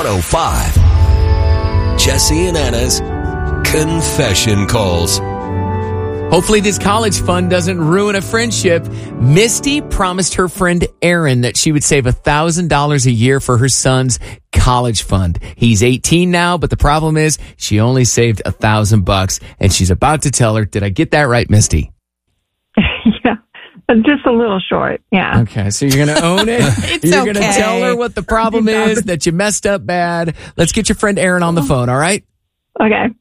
105. Jesse and Anna's Confession Calls. Hopefully this college fund doesn't ruin a friendship. Misty promised her friend Aaron that she would save $1,000 a year for her son's college fund. He's 18 now, but the problem is she only saved $1,000, and she's about to tell her. Did I get that right, Misty? Yeah, just a little short. Yeah. Okay, so you're going to own it. You're going to tell her what the problem is, that you messed up bad. Let's get your friend Aaron on the phone, all right? Okay.